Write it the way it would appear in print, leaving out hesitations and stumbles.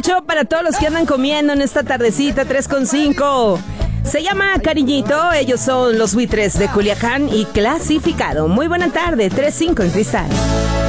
mucho para todos los que andan comiendo en esta tardecita, 3:05. Se llama Cariñito, ellos son los Buitres de Culiacán y Clasificado. Muy buena tarde, 3:05 en Cristal.